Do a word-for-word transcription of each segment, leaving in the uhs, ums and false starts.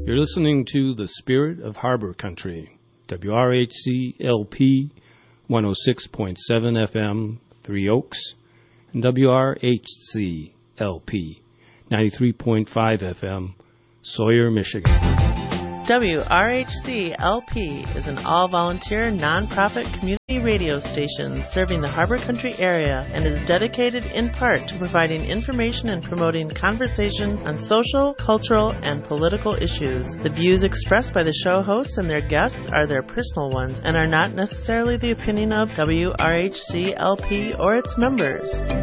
You're listening to The Spirit of Harbor Country, W R H C L P one oh six point seven F M, Three Oaks, and W R H C L P ninety-three point five F M, Sawyer, Michigan. W R H C L P is an all-volunteer, nonprofit community radio station serving the Harbor Country area and is dedicated in part to providing information and promoting conversation on social, cultural, and political issues. The views expressed by the show hosts and their guests are their personal ones and are not necessarily the opinion of W R H C L P or its members.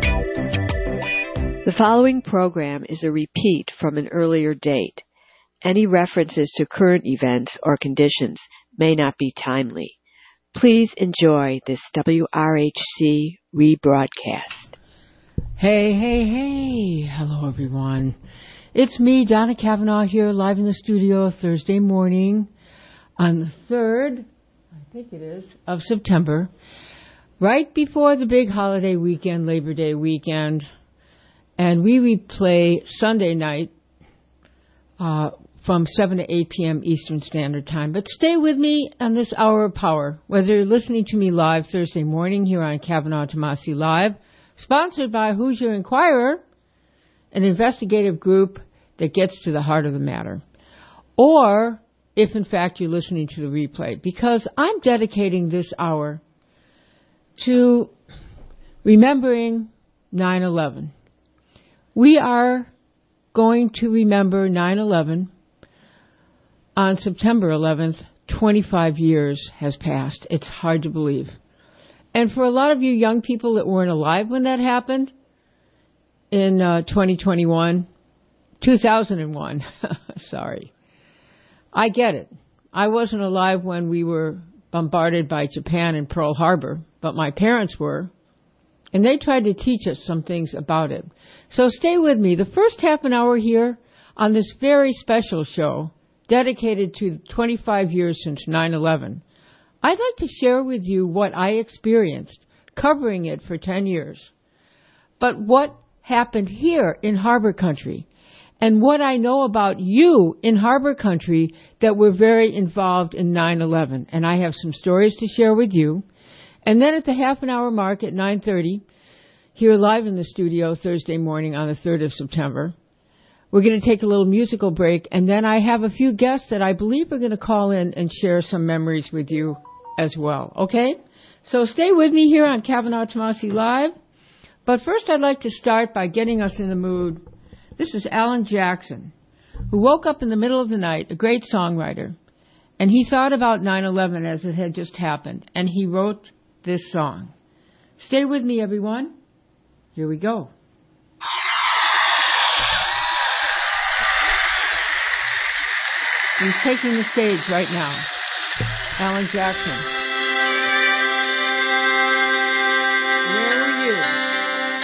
The following program is a repeat from an earlier date. Any references to current events or conditions may not be timely. Please enjoy this W R H C rebroadcast. Hey, hey, hey. Hello, everyone. It's me, Donna Cavanaugh, here live in the studio Thursday morning on the third, I think it is, of September, right before the big holiday weekend, Labor Day weekend. And we replay Sunday night uh, from seven to eight p.m. Eastern Standard Time. But stay with me on this hour of power, whether you're listening to me live Thursday morning here on Cavanaugh Tomasi Live, sponsored by Hoosier Inquirer, an investigative group that gets to the heart of the matter. Or if, in fact, you're listening to the replay, because I'm dedicating this hour to remembering nine eleven. We are going to remember nine eleven on September eleventh. twenty-five years has passed. It's hard to believe. And for a lot of you young people that weren't alive when that happened in uh, twenty twenty-one, two thousand one, sorry, I get it. I wasn't alive when we were bombarded by Japan in Pearl Harbor, but my parents were. And they tried to teach us some things about it. So stay with me. The first half an hour here on this very special show dedicated to twenty-five years since nine eleven, I'd like to share with you what I experienced covering it for ten years. But what happened here in Harbor Country and what I know about you in Harbor Country that were very involved in nine eleven. And I have some stories to share with you. And then at the half an hour mark at nine thirty, here live in the studio Thursday morning on the third of September, we're going to take a little musical break, and then I have a few guests that I believe are going to call in and share some memories with you as well, okay? So stay with me here on Cavanaugh Tomasi Live. But first I'd like to start by getting us in the mood. This is Alan Jackson, who woke up in the middle of the night, a great songwriter, and he thought about nine eleven as it had just happened, and he wrote this song. Stay with me, everyone. Here we go. He's taking the stage right now. Alan Jackson.